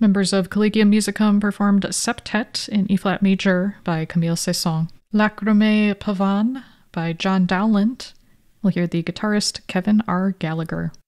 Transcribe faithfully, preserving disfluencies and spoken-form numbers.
Members of Collegium Musicum performed Septet in E-flat major by Camille Saint-Saëns, Lacrimae Pavane by John Dowland. We'll hear the guitarist Kevin R. Gallagher.